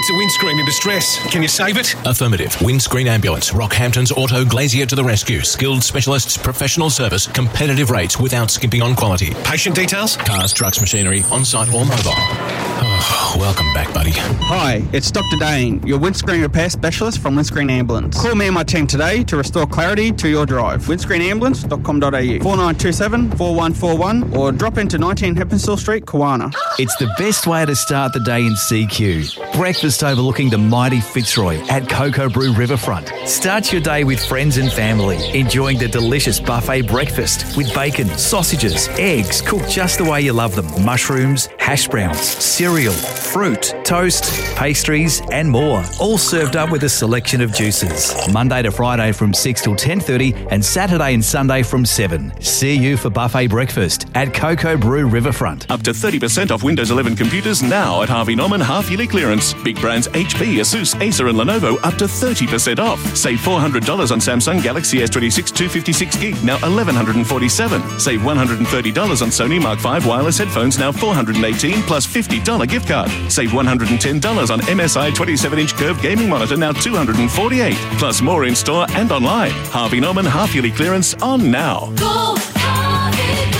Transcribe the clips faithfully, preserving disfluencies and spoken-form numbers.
It's a windscreen in distress. Can you save it? Affirmative. Windscreen Ambulance. Rockhampton's Auto Glazier to the rescue. Skilled specialists, professional service, competitive rates without skimping on quality. Patient details? Cars, trucks, machinery, on-site or mobile. Oh, welcome back, buddy. Hi, it's Doctor Dane, your windscreen repair specialist from Windscreen Ambulance. Call me and my team today to restore clarity to your drive. windscreen ambulance dot com dot a u, four nine two seven, four one four one, or drop into nineteen Heppenstall Street, Kawana. It's the best way to start the day in C Q. Breakfast overlooking the mighty Fitzroy at Cocoa Brew Riverfront. Start your day with friends and family, enjoying the delicious buffet breakfast with bacon, sausages, eggs, cooked just the way you love them, mushrooms, hash browns, cereal, fruit, toast, pastries and more. All served up with a selection of juices. Monday to Friday from six till ten thirty and Saturday and Sunday from seven. See you for buffet breakfast at Cocoa Brew Riverfront. Up to thirty percent off Windows eleven computers now at Harvey Norman half-yearly clearance. Big brands H P, Asus, Acer and Lenovo up to thirty percent off. Save four hundred dollars on Samsung Galaxy S twenty-six two fifty-six gig, now eleven forty-seven dollars. Save one hundred thirty dollars on Sony Mark five wireless headphones, now four hundred eighteen dollars plus fifty dollars gift card. Save one hundred ten dollars on M S I twenty-seven inch curved gaming monitor, now two hundred forty-eight dollars. Plus more in store and online. Harvey Norman half-yearly clearance on now. Go, Harvey,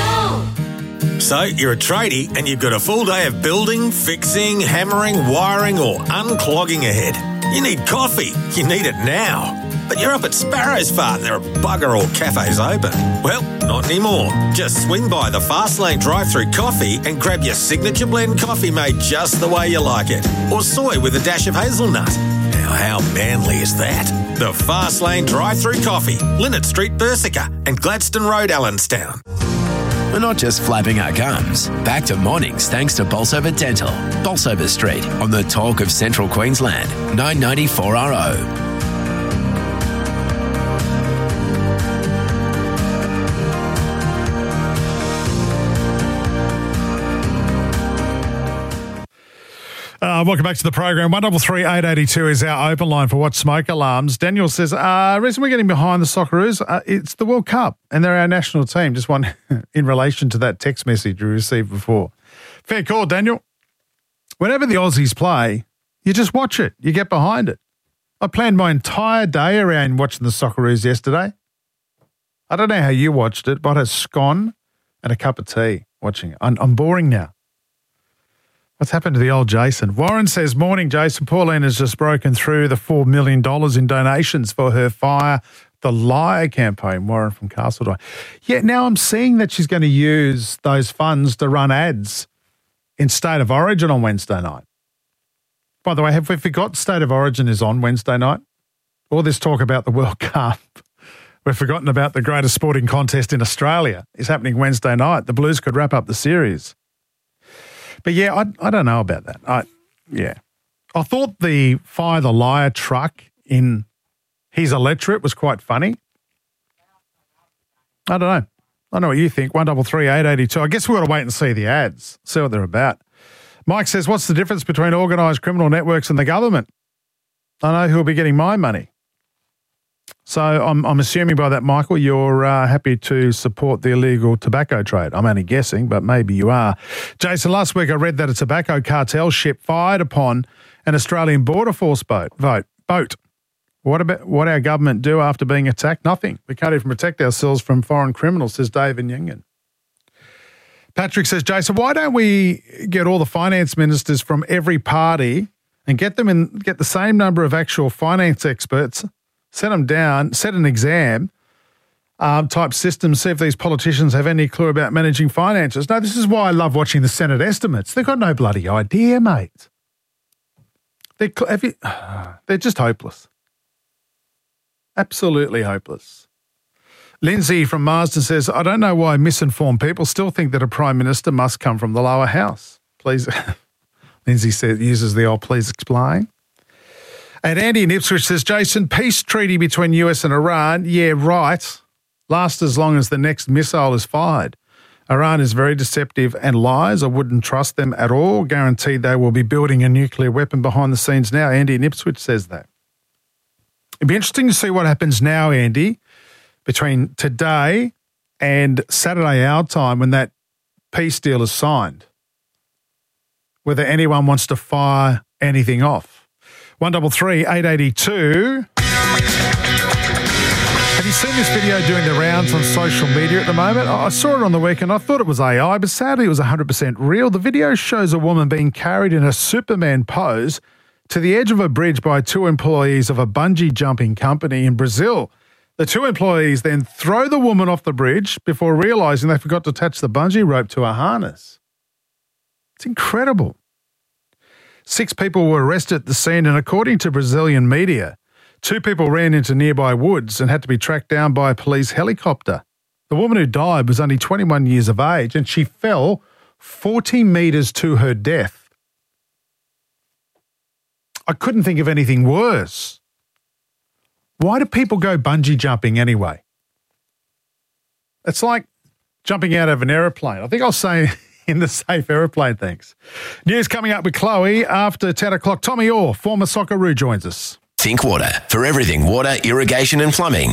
go! So, you're a tradie and you've got a full day of building, fixing, hammering, wiring or unclogging ahead. You need coffee. You need it now. But you're up at Sparrow's Farm. There are bugger all cafes open. Well, not anymore. Just swing by the Fastlane drive-thru coffee and grab your signature blend coffee made just the way you like it. Or soy with a dash of hazelnut. Now, how manly is that? The Fastlane drive-thru coffee. Linnet Street, Bersica and Gladstone Road, Allenstown. We're not just flapping our gums. Back to mornings thanks to Bolsover Dental. Bolsover Street on the talk of Central Queensland. nine ninety-four R O. Uh, welcome back to the program. one three three, eight eight two is our open line for What Smoke Alarms. Daniel says, uh, reason we're getting behind the Socceroos, uh, it's the World Cup and they're our national team. Just one in relation to that text message you received before. Fair call, Daniel. Whenever the Aussies play, you just watch it. You get behind it. I planned my entire day around watching the Socceroos yesterday. I don't know how you watched it, but I had a scone and a cup of tea watching it. I'm, I'm boring now. What's happened to the old Jason? Warren says, morning, Jason. Pauline has just broken through the four million dollars in donations for her Fire the Liar campaign. Warren from Castledine. Yeah, now I'm seeing that she's going to use those funds to run ads in State of Origin on Wednesday night. By the way, have we forgot State of Origin is on Wednesday night? All this talk about the World Cup. We've forgotten about the greatest sporting contest in Australia. It's happening Wednesday night. The Blues could wrap up the series. But yeah, I I don't know about that. I yeah, I thought the Fire the Liar truck in his electorate was quite funny. I don't know. I don't know what you think. One double three eight eighty two. I guess we've got to wait and see the ads, see what they're about. Mike says, "What's the difference between organised criminal networks and the government? I know who will be getting my money." So I'm I'm assuming by that, Michael, you're uh, happy to support the illegal tobacco trade. I'm only guessing, but maybe you are. Jason, last week I read that a tobacco cartel ship fired upon an Australian Border Force boat. Vote boat. What about what our government do after being attacked? Nothing. We can't even protect ourselves from foreign criminals, says David Yingen. Patrick says, Jason, why don't we get all the finance ministers from every party and get them in, get the same number of actual finance experts, set them down, set an exam um, type system, see if these politicians have any clue about managing finances. No, this is why I love watching the Senate estimates. They've got no bloody idea, mate. They're, have you, they're just hopeless. Absolutely hopeless. Lindsay from Marsden says, I don't know why misinformed people still think that a Prime Minister must come from the lower house. Please, Lindsay says, uses the old please explain. And Andy in Ipswich says, Jason, peace treaty between U S and Iran. Yeah, right. Last as long as the next missile is fired. Iran is very deceptive and lies. I wouldn't trust them at all. Guaranteed they will be building a nuclear weapon behind the scenes now. Andy in Ipswich says that. It'd be interesting to see what happens now, Andy, between today and Saturday our time when that peace deal is signed. Whether anyone wants to fire anything off. one three three, eight eight two. Have you seen this video doing the rounds on social media at the moment? I saw it on the weekend. I thought it was A I, but sadly it was one hundred percent real. The video shows a woman being carried in a Superman pose to the edge of a bridge by two employees of a bungee jumping company in Brazil. The two employees then throw the woman off the bridge before realising they forgot to attach the bungee rope to a harness. It's incredible. Six people were arrested at the scene, and according to Brazilian media, two people ran into nearby woods and had to be tracked down by a police helicopter. The woman who died was only twenty-one years of age, and she fell forty metres to her death. I couldn't think of anything worse. Why do people go bungee jumping anyway? It's like jumping out of an aeroplane. I think I'll say in the safe aeroplane, thanks. News coming up with Chloe after ten o'clock. Tommy Orr, former Socceroo, joins us. Think Water. For everything water, irrigation and plumbing.